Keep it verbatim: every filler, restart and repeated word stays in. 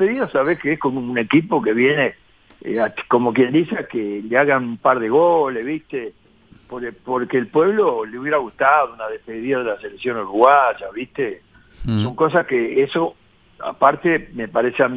despedida, sabés que es como un equipo que viene, eh, a- como quien dice, a que le hagan un par de goles, ¿viste? Porque, porque el pueblo le hubiera gustado una despedida de la selección uruguaya, ¿viste? Mm. Son cosas que eso, aparte, me parece a mí